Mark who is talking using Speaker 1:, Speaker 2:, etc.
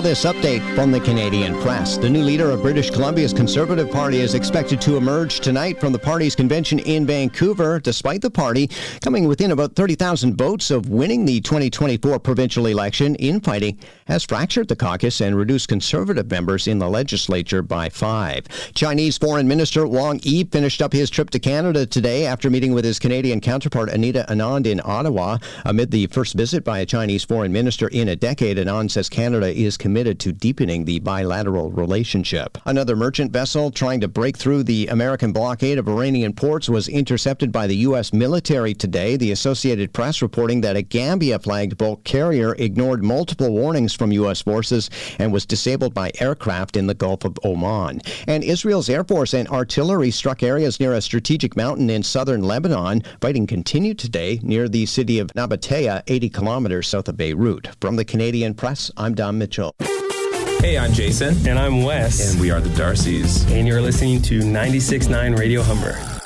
Speaker 1: Now this update from the Canadian Press. The new leader of British Columbia's Conservative Party is expected to emerge tonight from the party's convention in Vancouver, despite the party coming within about 30,000 votes of winning the 2024 provincial election. Infighting has fractured the caucus and reduced Conservative members in the legislature by 5. Chinese Foreign Minister Wang Yi finished up his trip to Canada today after meeting with his Canadian counterpart Anita Anand in Ottawa. Amid the first visit by a Chinese foreign minister in a decade, Anand says Canada is committed to deepening the bilateral relationship. Another merchant vessel trying to break through the American blockade of Iranian ports was intercepted by the U.S. military today. The Associated Press reporting that a Gambia-flagged bulk carrier ignored multiple warnings from U.S. forces and was disabled by aircraft in the Gulf of Oman. And Israel's Air Force and artillery struck areas near a strategic mountain in southern Lebanon. Fighting continued today near the city of Nabatea, 80 kilometers south of Beirut. From the Canadian Press, I'm Don Mitchell.
Speaker 2: Hey, I'm Jason.
Speaker 3: And I'm Wes.
Speaker 2: And we are the Darcys.
Speaker 3: And you're listening to 96.9 Radio Humber.